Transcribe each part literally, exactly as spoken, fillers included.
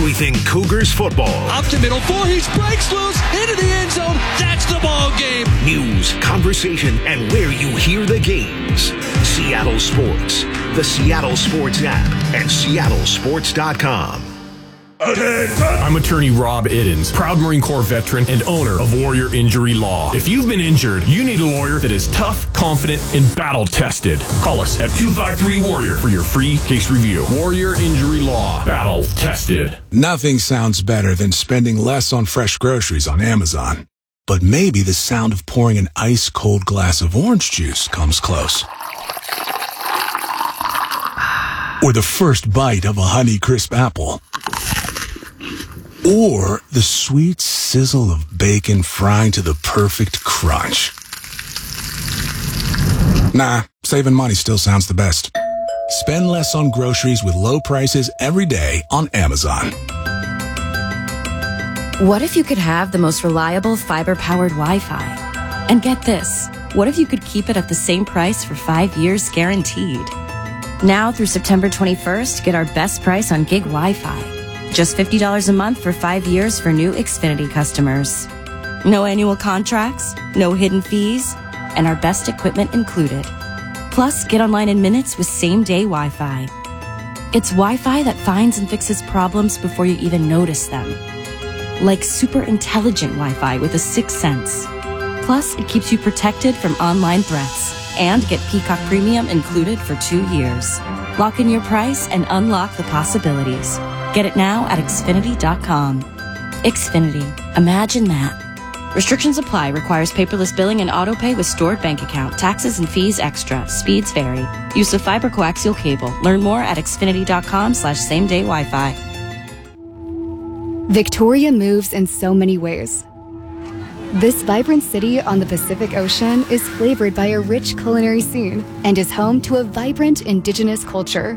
everything Cougars football. Up to middle four, he breaks loose into the end zone. That's the ball game. News, conversation, and where you hear the games. Seattle Sports, the Seattle Sports app, and seattle sports dot com. I'm attorney Rob Iddens, proud Marine Corps veteran and owner of Warrior Injury Law. If you've been injured, you need a lawyer that is tough, confident, and battle-tested. Call us at two five three Warrior for your free case review. Warrior Injury Law. Battle-tested. Nothing sounds better than spending less on fresh groceries on Amazon. But maybe the sound of pouring an ice-cold glass of orange juice comes close. Or the first bite of a Honeycrisp apple. Or the sweet sizzle of bacon frying to the perfect crunch. Nah, saving money still sounds the best. Spend less on groceries with low prices every day on Amazon. What if you could have the most reliable fiber-powered Wi-Fi? And get this, what if you could keep it at the same price for five years guaranteed? Now through September twenty-first, get our best price on gig Wi-Fi. Just fifty dollars a month for five years for new Xfinity customers. No annual contracts, no hidden fees, and our best equipment included. Plus, get online in minutes with same-day Wi-Fi. It's Wi-Fi that finds and fixes problems before you even notice them. Like super intelligent Wi-Fi with a sixth sense. Plus, it keeps you protected from online threats. And get Peacock Premium included for two years. Lock in your price and unlock the possibilities. Get it now at Xfinity dot com. Xfinity. Imagine that. Restrictions apply. Requires paperless billing and autopay with stored bank account. Taxes and fees extra. Speeds vary. Use of fiber coaxial cable. Learn more at Xfinity dot com slash same day Wi-Fi. Victoria moves in so many ways. This vibrant city on the Pacific Ocean is flavored by a rich culinary scene and is home to a vibrant indigenous culture.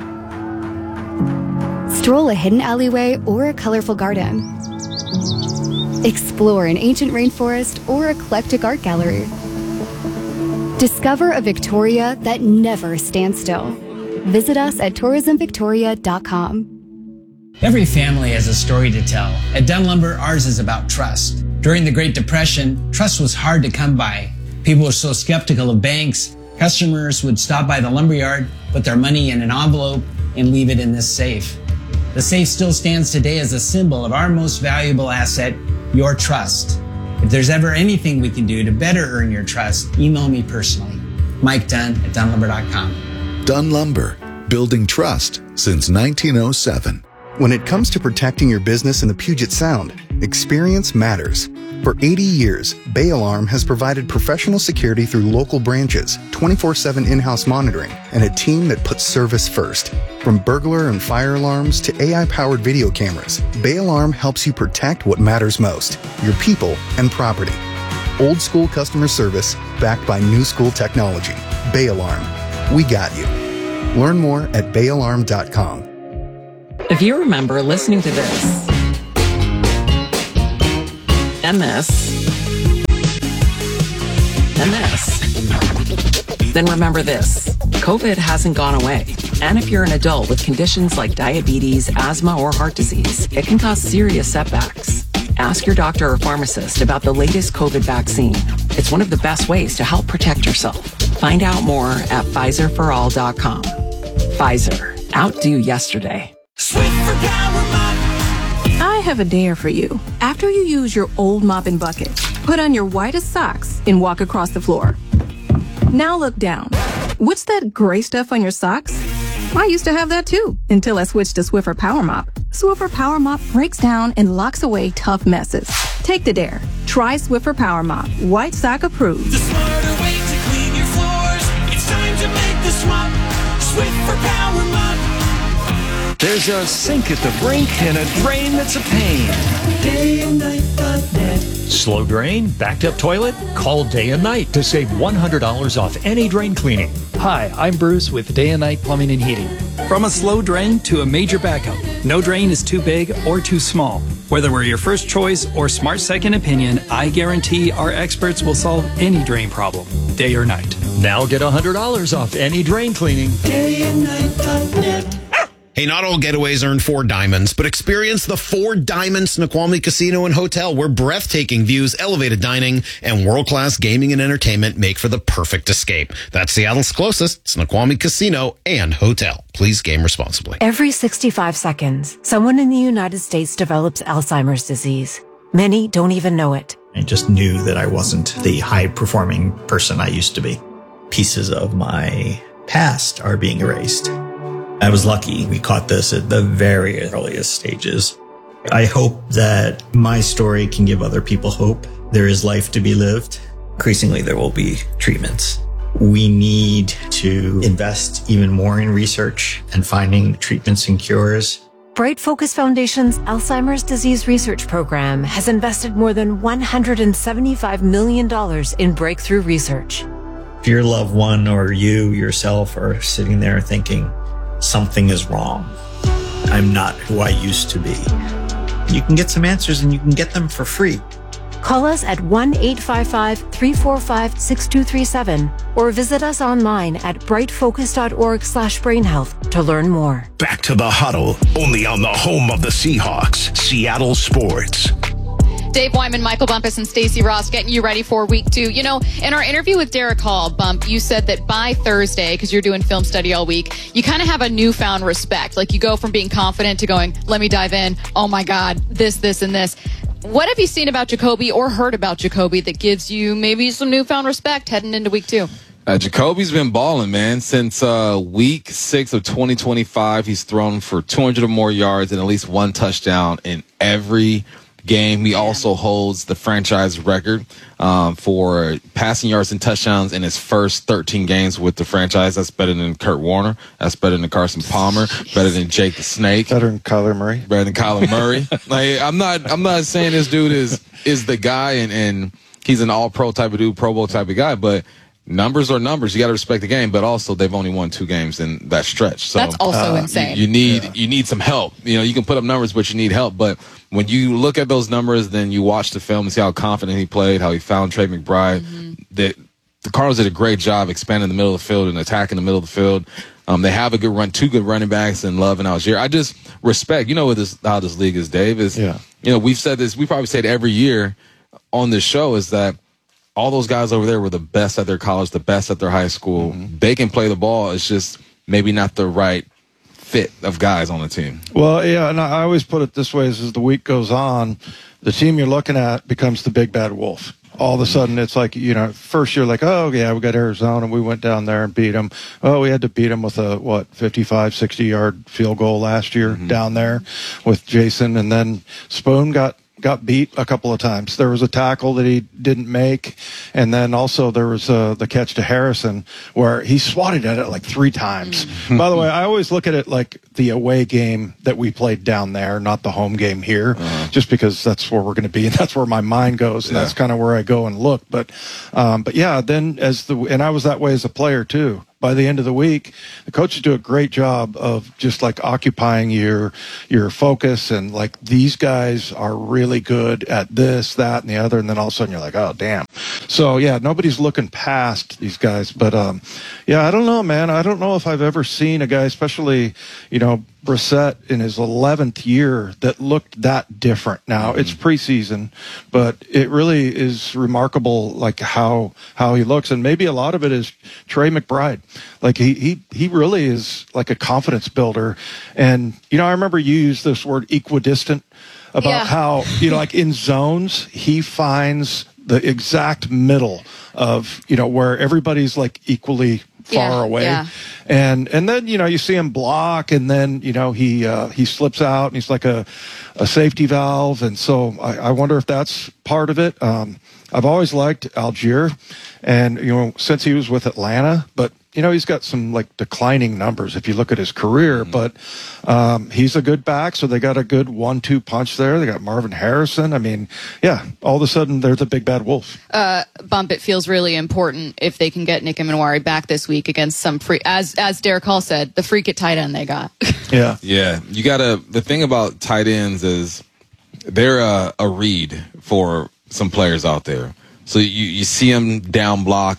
Stroll a hidden alleyway or a colorful garden. Explore an ancient rainforest or eclectic art gallery. Discover a Victoria that never stands still. Visit us at tourism victoria dot com. Every family has a story to tell. At Dunn Lumber, ours is about trust. During the Great Depression, trust was hard to come by. People were so skeptical of banks. Customers would stop by the lumberyard, put their money in an envelope, and leave it in this safe. The safe still stands today as a symbol of our most valuable asset, your trust. If there's ever anything we can do to better earn your trust, email me personally. Mike Dunn at dunn lumber dot com. Dunn Lumber, building trust since nineteen oh seven. When it comes to protecting your business in the Puget Sound, experience matters. For eighty years, Bay Alarm has provided professional security through local branches, twenty-four seven in-house monitoring, and a team that puts service first. From burglar and fire alarms to A I-powered video cameras, Bay Alarm helps you protect what matters most, your people and property. Old school customer service backed by new school technology. Bay Alarm. We got you. Learn more at bay alarm dot com. If you remember listening to this, and this, and this, then remember this. COVID hasn't gone away. And if you're an adult with conditions like diabetes, asthma, or heart disease, it can cause serious setbacks. Ask your doctor or pharmacist about the latest COVID vaccine. It's one of the best ways to help protect yourself. Find out more at Pfizer for all dot com. Pfizer. Outdo yesterday. Swift for Power Mop. I have a dare for you. After you use your old mop and bucket, put on your whitest socks and walk across the floor. Now look down. What's that gray stuff on your socks? I used to have that too, until I switched to Swiffer Power Mop. Swiffer Power Mop breaks down and locks away tough messes. Take the dare. Try Swiffer Power Mop. White sock approved. The smarter way to clean your floors. It's time to make the swap. Swiffer Power Mop. There's a sink at the brink and a drain that's a pain. day and night dot net. Slow drain? Backed up toilet? Call Day and Night to save one hundred dollars off any drain cleaning. Hi, I'm Bruce with Day and Night Plumbing and Heating. From a slow drain to a major backup, no drain is too big or too small. Whether we're your first choice or smart second opinion, I guarantee our experts will solve any drain problem, day or night. Now get one hundred dollars off any drain cleaning. day and night dot net. Hey, not all getaways earn four diamonds, but experience the Four Diamonds Snoqualmie Casino and Hotel, where breathtaking views, elevated dining, and world-class gaming and entertainment make for the perfect escape. That's Seattle's closest Snoqualmie Casino and Hotel. Please game responsibly. Every sixty-five seconds, someone in the United States develops Alzheimer's disease. Many don't even know it. I just knew that I wasn't the high-performing person I used to be. Pieces of my past are being erased. I was lucky we caught this at the very earliest stages. I hope that my story can give other people hope. There is life to be lived. Increasingly, there will be treatments. We need to invest even more in research and finding treatments and cures. Bright Focus Foundation's Alzheimer's Disease Research Program has invested more than one hundred seventy-five million dollars in breakthrough research. If your loved one or you yourself are sitting there thinking, something is wrong, I'm not who I used to be, you can get some answers and you can get them for free. Call us at one eight five five, three four five, six two three seven or visit us online at brightfocus.org slash brainhealth to learn more. Back to the Huddle, only on the home of the Seahawks, Seattle Sports. Dave Wyman, Michael Bumpus, and Stacey Ross getting you ready for week two. You know, in our interview with Derek Hall, Bump, you said that by Thursday, because you're doing film study all week, you kind of have a newfound respect. Like you go from being confident to going, let me dive in. Oh my God, this, this, and this. What have you seen about Jacoby or heard about Jacoby that gives you maybe some newfound respect heading into week two? Uh, Jacoby's been balling, man. Since uh, week six of twenty twenty-five, he's thrown for two hundred or more yards and at least one touchdown in every game. He also holds the franchise record um, for passing yards and touchdowns in his first thirteen games with the franchise. That's better than Kurt Warner. That's better than Carson Palmer. Better than Jake the Snake. Better than Kyler Murray. Better than Kyler Murray. Like, I'm not. I'm not saying this dude is is the guy and and he's an all pro type of dude, Pro Bowl type of guy, but. Numbers are numbers. You got to respect the game, but also they've only won two games in that stretch. So that's also uh, insane. You, you need yeah. you need some help. You know, you can put up numbers, but you need help. But when you look at those numbers, then you watch the film and see how confident he played, how he found Trey McBride. Mm-hmm. That the Cardinals did a great job expanding the middle of the field and attacking the middle of the field. Um, they have a good run, two good running backs in Love and Algier. I just respect. You know what this how this league is, Dave. Is yeah. You know, we've said this. We probably say it every year on this show. Is that all those guys over there were the best at their college, the best at their high school. Mm-hmm. They can play the ball. It's just maybe not the right fit of guys on the team. Well, yeah, and I always put it this way: is as the week goes on, the team you're looking at becomes the big bad wolf. All of a sudden, it's like, you know, first you're like, oh, yeah, we got Arizona. We went down there and beat them. Oh, we had to beat them with a, what, fifty-five, sixty-yard field goal last year mm-hmm. down there with Jason. And then Spoon got got beat a couple of times. There was a tackle that he didn't make, and then also there was uh, the catch to Harrison where he swatted at it like three times. Mm-hmm. By the way, I always look at it like the away game that we played down there, not the home game here, uh-huh. just because that's where we're going to be, and that's where my mind goes, and yeah. that's kind of where I go and look. But, um, but yeah, then as the and I was that way as a player too. By the end of the week, the coaches do a great job of just like occupying your your focus, and like these guys are really good at this, that, and the other, and then all of a sudden you're like, oh damn. So yeah, nobody's looking past these guys, but um, yeah, I don't know, man. I don't know if I've ever seen a guy, especially you know Brissett in his eleventh year, that looked that different. Now mm-hmm. it's preseason, but it really is remarkable, like how how he looks, and maybe a lot of it is Trey McBride. Like he he he really is like a confidence builder, and you know I remember you used this word equidistant about yeah. how you know like in zones he finds the exact middle of you know where everybody's like equally far yeah, away, yeah. and and then you know you see him block, and then you know he uh, he slips out, and he's like a a safety valve, and so I, I wonder if that's part of it. Um, I've always liked Algier, and you know since he was with Atlanta, but you know he's got some like declining numbers if you look at his career, mm-hmm. but um, he's a good back, so they got a good one two punch there. They got Marvin Harrison. I mean, yeah, all of a sudden they're the big bad wolf. Uh, Bump, it feels really important if they can get Nick Emenwari back this week against some free, as as Derek Hall said, the freak at tight end they got. yeah, yeah. You gotta. The thing about tight ends is they're a, a read for some players out there. So you, you see them down block and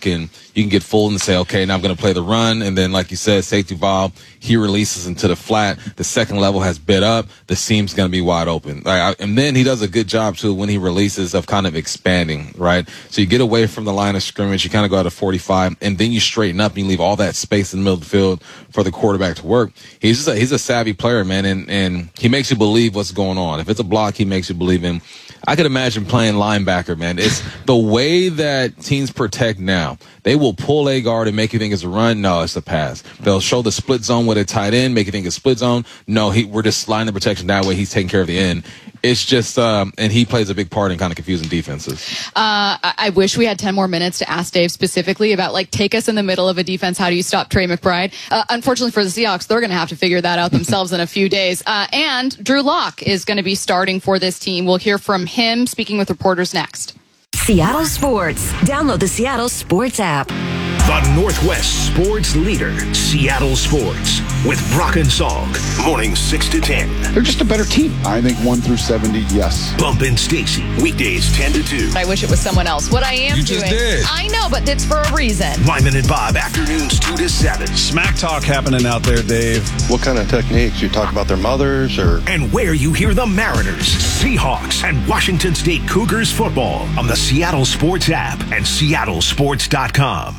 you can get full and say, okay, now I'm going to play the run. And then, like you said, safety valve, he releases into the flat. The second level has bit up. The seam's going to be wide open. Like, I, and then he does a good job, too, when he releases of kind of expanding, right? So you get away from the line of scrimmage. You kind of go out of forty-five, and then you straighten up and you leave all that space in the middle of the field for the quarterback to work. He's just a, he's a savvy player, man, and, and he makes you believe what's going on. If it's a block, he makes you believe in. I could imagine playing linebacker, man. It's the way that teams protect now. They will pull a guard and make you think it's a run. No, it's a pass. They'll show the split zone with a tight end, make you think it's split zone. No, he, we're just lining the protection that way. He's taking care of the end. It's just, um, and he plays a big part in kind of confusing defenses. Uh, I, I wish we had ten more minutes to ask Dave specifically about, like, take us in the middle of a defense. How do you stop Trey McBride? Uh, unfortunately for the Seahawks, they're going to have to figure that out themselves in a few days. Uh, and Drew Lock is going to be starting for this team. We'll hear from him speaking with reporters next. Seattle Sports. Download the Seattle Sports app. The Northwest sports leader, Seattle Sports, with Brock and Salk. Morning six to ten. They're just a better team. I think one through seventy, yes. Bump and Stacy, weekdays ten to two. I wish it was someone else. What I am You doing. just did. I know, but it's for a reason. Lyman and Bob, afternoons two to seven. Smack talk happening out there, Dave. What kind of techniques? You talk about their mothers or? And where you hear the Mariners, Seahawks, and Washington State Cougars football on the Seattle Sports app and seattle sports dot com.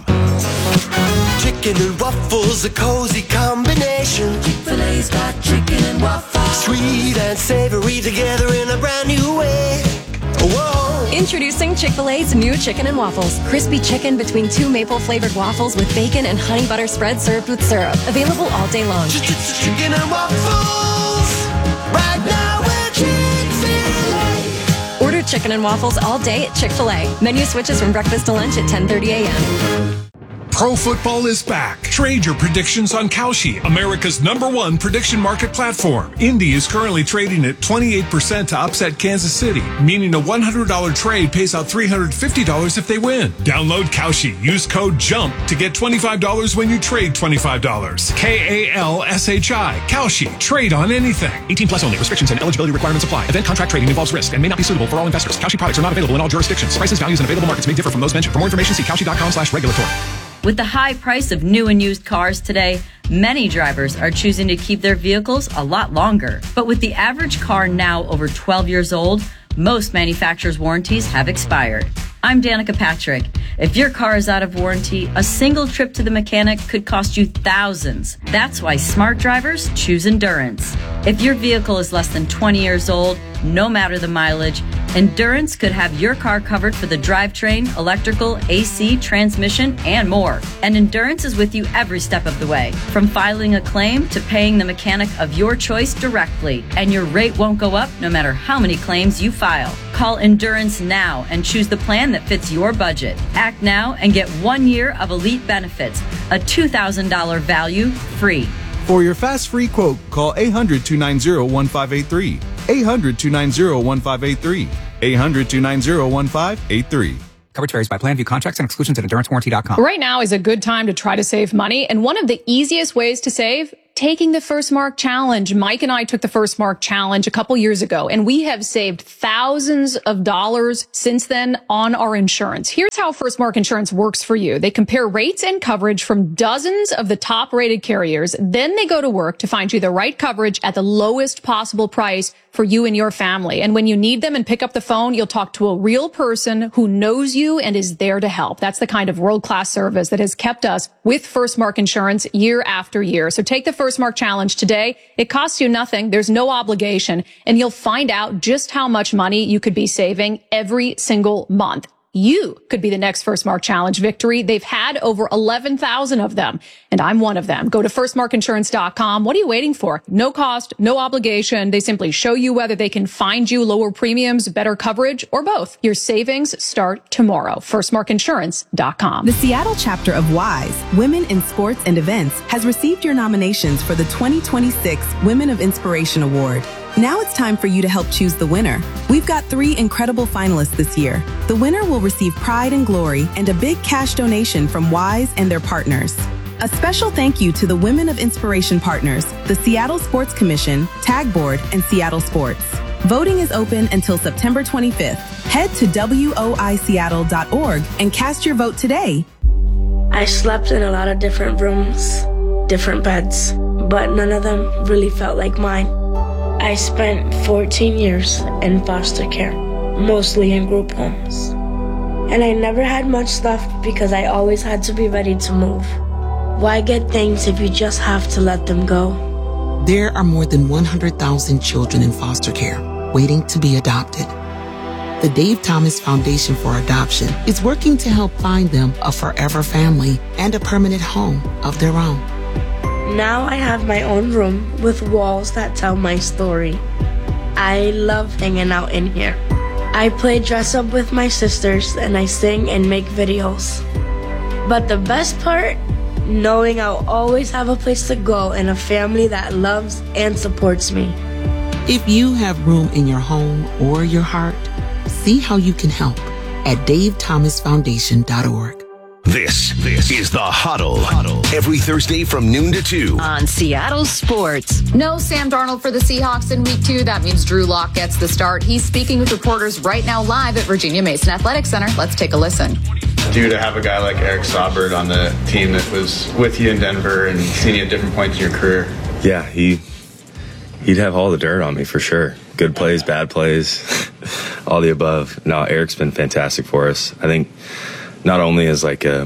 Chicken and waffles, a cozy combination. Chick-fil-A's got chicken and waffles. Sweet and savory together in a brand new way. Whoa. Introducing Chick-fil-A's new chicken and waffles. Crispy chicken between two maple-flavored waffles with bacon and honey butter spread served with syrup. Available all day long. Chicken and waffles. Right now we're Chick-fil-A. Order chicken and waffles all day at Chick-fil-A. Menu switches from breakfast to lunch at ten thirty a.m. Pro football is back. Trade your predictions on Kalshi, America's number one prediction market platform. Indy is currently trading at twenty-eight percent to upset Kansas City, meaning a one hundred dollars trade pays out three hundred fifty dollars if they win. Download Kalshi. Use code JUMP to get twenty-five dollars when you trade twenty-five dollars. K A L S H I. Kalshi. Trade on anything. eighteen plus only. Restrictions and eligibility requirements apply. Event contract trading involves risk and may not be suitable for all investors. Kalshi products are not available in all jurisdictions. Prices, values, and available markets may differ from those mentioned. For more information, see kalshi dot com slash regulatory. With the high price of new and used cars today, many drivers are choosing to keep their vehicles a lot longer. But with the average car now over twelve years old, most manufacturers' warranties have expired. I'm Danica Patrick. If your car is out of warranty, a single trip to the mechanic could cost you thousands. That's why smart drivers choose Endurance. If your vehicle is less than twenty years old, no matter the mileage, Endurance could have your car covered for the drivetrain, electrical, A C, transmission, and more. And Endurance is with you every step of the way, from filing a claim to paying the mechanic of your choice directly. And your rate won't go up no matter how many claims you file. Call Endurance now and choose the plan that fits your budget. Act now and get one year of elite benefits, a two thousand dollars value free. For your fast free quote, call eight hundred, two nine zero, one five eight three. eight hundred, two nine zero, one five eight three. eight hundred, two nine zero, one five eight three. Coverage varies by plan. View contracts and exclusions at endurance warranty dot com. Right now is a good time to try to save money. And one of the easiest ways to save, taking the First Mark Challenge. Mike and I took the First Mark Challenge a couple years ago, and we have saved thousands of dollars since then on our insurance. Here's how First Mark Insurance works for you. They compare rates and coverage from dozens of the top rated carriers. Then they go to work to find you the right coverage at the lowest possible price for you and your family. And when you need them and pick up the phone, you'll talk to a real person who knows you and is there to help. That's the kind of world-class service that has kept us with First Mark Insurance year after year. So take the First Mark Challenge today. It costs you nothing. There's no obligation, and you'll find out just how much money you could be saving every single month. You could be the next First Mark Challenge victory. They've had over eleven thousand of them, and I'm one of them. Go to first mark insurance dot com. What are you waiting for? No cost, no obligation. They simply show you whether they can find you lower premiums, better coverage, or both. Your savings start tomorrow. first mark insurance dot com. The Seattle chapter of WISE, Women in Sports and Events, has received your nominations for the twenty twenty-six Women of Inspiration Award. Now it's time for you to help choose the winner. We've got three incredible finalists this year. The winner will receive pride and glory and a big cash donation from WISE and their partners. A special thank you to the Women of Inspiration partners, the Seattle Sports Commission, Tag Board, and Seattle Sports. Voting is open until September twenty-fifth. Head to W O I Seattle dot org and cast your vote today. I slept in a lot of different rooms, different beds, but none of them really felt like mine. I spent fourteen years in foster care, mostly in group homes. And I never had much left because I always had to be ready to move. Why get things if you just have to let them go? There are more than one hundred thousand children in foster care waiting to be adopted. The Dave Thomas Foundation for Adoption is working to help find them a forever family and a permanent home of their own. Now I have my own room with walls that tell my story. I love hanging out in here. I play dress up with my sisters and I sing and make videos. But the best part, knowing I'll always have a place to go and a family that loves and supports me. If you have room in your home or your heart, see how you can help at dave thomas foundation dot org. This, this is The Huddle. Huddle. Every Thursday from noon to two. On Seattle Sports. No Sam Darnold for the Seahawks in week two. That means Drew Lock gets the start. He's speaking with reporters right now live at Virginia Mason Athletic Center. Let's take a listen. Due to have a guy like Eric Saubert on the team that was with you in Denver and seen you at different points in your career. Yeah, he, he'd have all the dirt on me for sure. Good plays, bad plays, all the above. No, Eric's been fantastic for us. I think not only as like a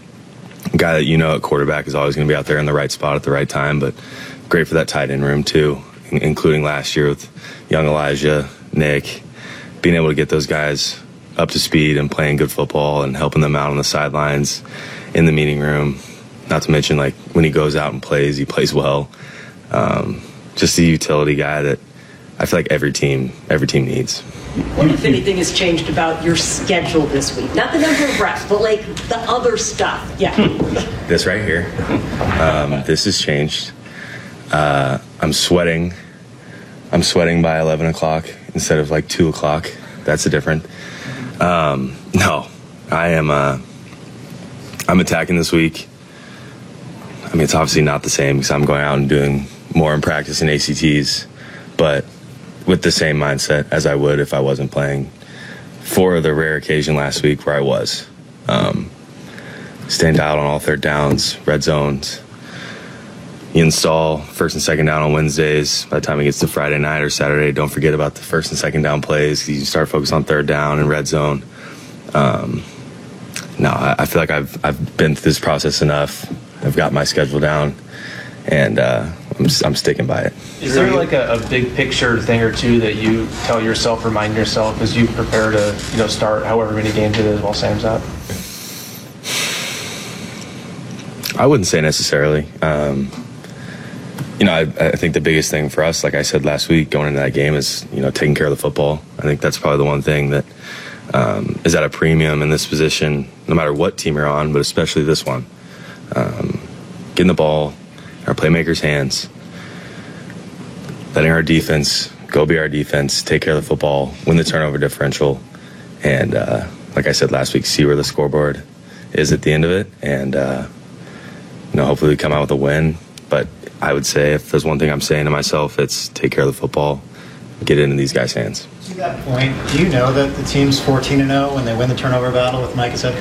guy that you know at quarterback is always going to be out there in the right spot at the right time, but great for that tight end room too, including last year with young Elijah, Nick, being able to get those guys up to speed and playing good football and helping them out on the sidelines, in the meeting room. Not to mention, like, when he goes out and plays, he plays well. Um, just a utility guy that I feel like every team, every team needs. What, if anything, has changed about your schedule this week? Not the number of reps, but like the other stuff. Yeah. This right here. Um, this has changed. Uh, I'm sweating. I'm sweating by eleven o'clock instead of like two o'clock. That's a different. Um, no, I am. Uh, I'm attacking this week. I mean, it's obviously not the same because I'm going out and doing more in practice and A C Ts, but with the same mindset as I would if I wasn't playing, for the rare occasion last week where I was. Um, stand out on all third downs, red zones. You install first and second down on Wednesdays. By the time it gets to Friday night or Saturday, don't forget about the first and second down plays. You start focus on third down and red zone. Um, no, I, I feel like I've I've been through this process enough. I've got my schedule down, and uh, I'm I'm sticking by it. Is there like a, a big picture thing or two that you tell yourself, remind yourself as you prepare to, you know, start however many games it is while Sam's out? I wouldn't say necessarily. Um, you know, I, I think the biggest thing for us, like I said last week, going into that game is, you know, taking care of the football. I think that's probably the one thing that um, is at a premium in this position, no matter what team you're on, but especially this one. Um, getting the ball in our playmakers' hands, letting our defense go be our defense, take care of the football, win the turnover differential, and uh, like I said last week, see where the scoreboard is at the end of it, and uh, you know, hopefully we come out with a win. But I would say if there's one thing I'm saying to myself, it's take care of the football, get it into these guys' hands. To that point, do you know that the team's fourteen and oh when they win the turnover battle with Mike as head